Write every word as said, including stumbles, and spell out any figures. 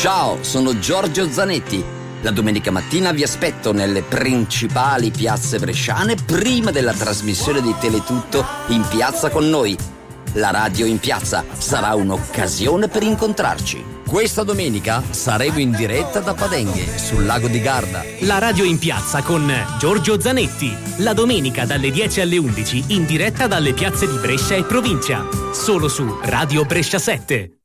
Ciao, sono Giorgio Zanetti. La domenica mattina vi aspetto nelle principali piazze bresciane prima della trasmissione di Teletutto In Piazza con noi. La radio in piazza sarà un'occasione per incontrarci. Questa domenica saremo in diretta da Padenghe, sul lago di Garda. La radio in piazza con Giorgio Zanetti. La domenica dalle dieci alle undici in diretta dalle piazze di Brescia e provincia. Solo su Radio Brescia sette.